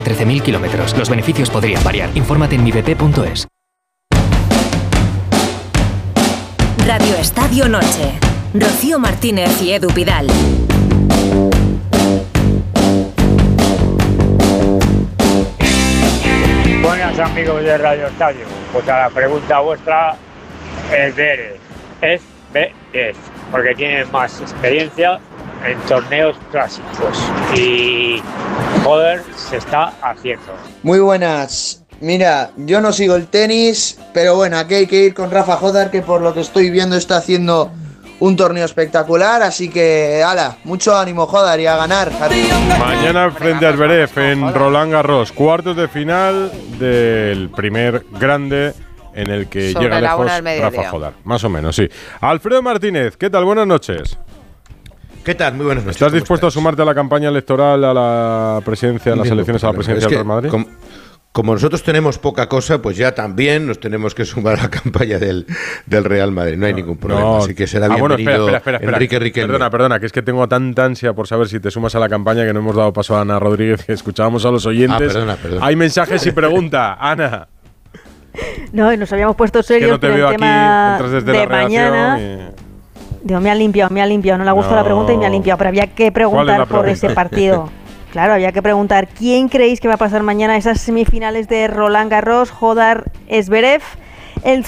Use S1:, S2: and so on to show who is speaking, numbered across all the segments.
S1: 13.000 kilómetros. Los beneficios podrían variar. Infórmate en mibp.es.
S2: Radio Estadio Noche. Rocío Martínez y Edu Pidal.
S3: Buenas amigos de Radio Estadio. Pues a la pregunta vuestra, es Vélez. Es Vélez, porque tiene más experiencia en torneos clásicos y joder, se está haciendo.
S4: Muy buenas. Mira, yo no sigo el tenis, pero bueno, aquí hay que ir con Rafa Jodar, que por lo que estoy viendo está haciendo un torneo espectacular, así que, ala, mucho ánimo, Jodar, y a ganar.
S5: Mañana frente a Zverev en Roland Garros, cuartos de final del primer grande en el que
S6: sobre
S5: llega lejos
S6: Rafa
S5: Jodar. Más o menos, sí. Alfredo Martínez, ¿qué tal? Buenas noches.
S7: ¿Qué tal? Muy buenas noches.
S5: ¿Estás dispuesto a sumarte a la campaña electoral, a la presidencia, a las elecciones a la presidencia del Real Madrid?
S7: Como nosotros tenemos poca cosa, pues ya también nos tenemos que sumar a la campaña del Real Madrid. No hay ningún problema. Así que será bienvenido
S5: espera.
S7: Enrique Riquelme.
S5: Perdona, que es que tengo tanta ansia por saber si te sumas a la campaña que no hemos dado paso a Ana Rodríguez, que escuchábamos a los oyentes.
S7: Perdona.
S5: Hay mensajes y pregunta. Ana.
S8: No, nos habíamos puesto serios
S5: que no te
S8: con
S5: veo
S8: el tema
S5: aquí, desde
S8: de
S5: la
S8: mañana. Digo, me ha limpiado. No le ha gustado la pregunta y me ha limpiado. Pero había que preguntar por ese partido. Claro, había que preguntar, ¿quién creéis que va a pasar mañana a esas semifinales de Roland Garros, Jodar, Zverev? El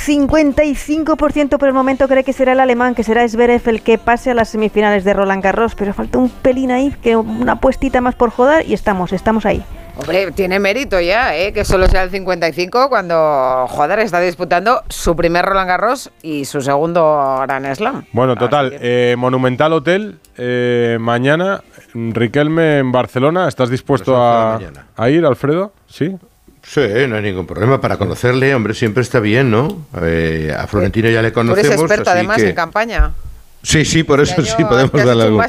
S8: 55% por el momento cree que será el alemán, que será Zverev el que pase a las semifinales de Roland Garros, pero falta un pelín ahí, que una puestita más por Jodar y estamos ahí.
S6: Hombre, tiene mérito ya, que solo sea el 55 cuando Jodar está disputando su primer Roland Garros y su segundo Grand Slam.
S5: Bueno, total, Monumental Hotel, mañana, Riquelme en Barcelona. ¿Estás dispuesto a ir, Alfredo? ¿Sí?
S7: Sí, no hay ningún problema. Para conocerle, hombre, siempre está bien, ¿no? A Florentino ya le conocemos.
S6: Tú eres experto además en campaña.
S7: Sí, por eso sí podemos darle algo.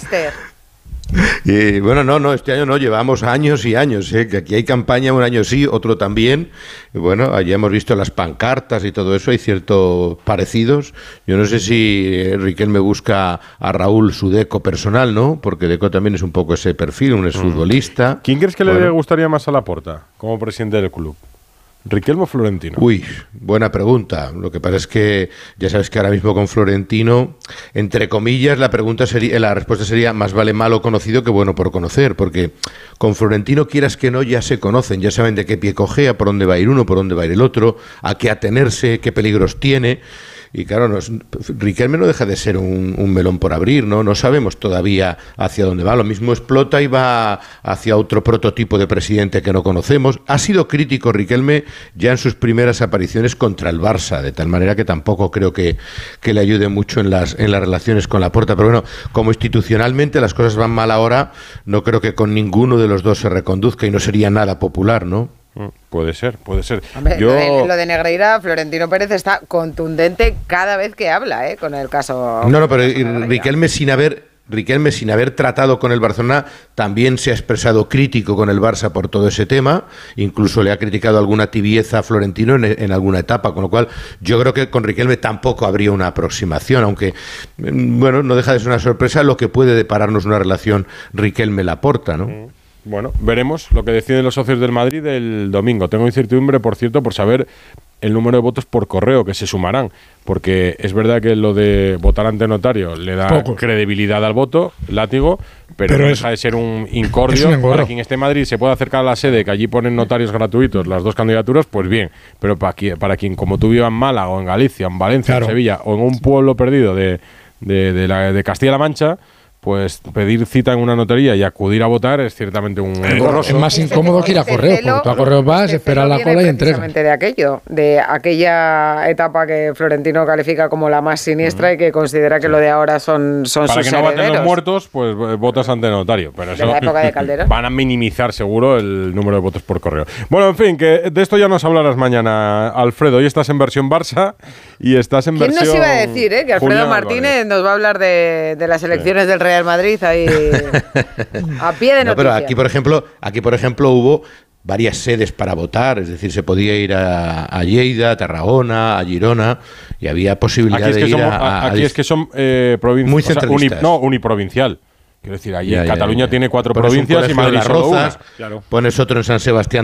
S7: Y bueno, no, este año no, llevamos años y años, que aquí hay campaña, un año sí, otro también. Y bueno, allí hemos visto las pancartas y todo eso, hay ciertos parecidos. Yo no sé si Riquelme busca a Raúl su Deco personal, ¿no? Porque Deco también es un poco ese perfil, un exfutbolista.
S5: ¿Quién crees que le gustaría más a Laporta como presidente del club? ¿Riquelme o Florentino?
S7: Uy, buena pregunta. Lo que pasa es que ya sabes que ahora mismo con Florentino, entre comillas, la respuesta sería más vale malo conocido que bueno por conocer, porque con Florentino, quieras que no, ya se conocen, ya saben de qué pie cojea, por dónde va a ir uno, por dónde va a ir el otro, a qué atenerse, qué peligros tiene. Y claro, Riquelme no deja de ser un melón por abrir, ¿no? No sabemos todavía hacia dónde va. Lo mismo explota y va hacia otro prototipo de presidente que no conocemos. Ha sido crítico Riquelme ya en sus primeras apariciones contra el Barça, de tal manera que tampoco creo que le ayude mucho en las relaciones con Laporta. Pero bueno, como institucionalmente las cosas van mal ahora, no creo que con ninguno de los dos se reconduzca y no sería nada popular, ¿no?
S5: Puede ser.
S6: Hombre, lo de Negreira, Florentino Pérez está contundente cada vez que habla, con el caso.
S7: No, pero Riquelme sin haber tratado con el Barcelona también se ha expresado crítico con el Barça por todo ese tema, incluso le ha criticado alguna tibieza a Florentino en alguna etapa, con lo cual yo creo que con Riquelme tampoco habría una aproximación, aunque bueno, no deja de ser una sorpresa lo que puede depararnos una relación Riquelme-Laporta, ¿no?
S5: Bueno, veremos lo que deciden los socios del Madrid el domingo. Tengo incertidumbre, por cierto, por saber el número de votos por correo que se sumarán, porque es verdad que lo de votar ante notario le da credibilidad al voto, látigo, pero no deja de ser un incordio. Para quien esté en Madrid se puede acercar a la sede, que allí ponen notarios gratuitos las dos candidaturas, pues bien, pero para quien como tú viva en Málaga o en Galicia, en Valencia, en Sevilla o en un pueblo perdido de Castilla-La Mancha, pues pedir cita en una notaría y acudir a votar es ciertamente un engorroso.
S9: Es más incómodo que ir a correo, porque tú a correo vas, esperas la cola y entregas.
S6: De aquella etapa que Florentino califica como la más siniestra y que considera que lo de ahora son sus herederos.
S5: Para que no baten los muertos, pues votas ante notario. Pero eso,
S6: de la época de Calderón.
S5: Van a minimizar seguro el número de votos por correo. Bueno, en fin, que de esto ya nos hablarás mañana, Alfredo. Hoy estás en versión Barça y estás en versión...
S6: ¿Quién nos iba a decir, que Alfredo
S5: Julián
S6: Martínez
S5: Álvarez
S6: nos va a hablar de las elecciones del Real Madrid ahí a pie de noticia?
S7: Pero aquí, por ejemplo, hubo varias sedes para votar, es decir, se podía ir a Lleida, a Tarragona, a Girona, y había posibilidad de ir
S5: aquí es que son
S7: muy centralistas.
S5: uniprovincial. Quiero decir, allí Cataluña tiene 4 provincias y Madrid solo una.
S7: Pones otro en San Sebastián